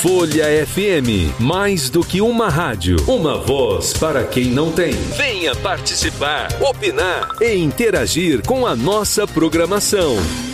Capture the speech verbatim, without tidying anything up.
Folha F M, mais do que uma rádio, uma voz para quem não tem. Venha participar, opinar e interagir com a nossa programação.